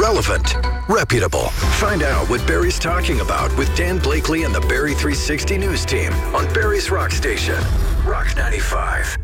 relevant, reputable. Find out what Barry's talking about with Dan Blakely and the Barry 360 News team on Barry's Rock Station, Rock 95.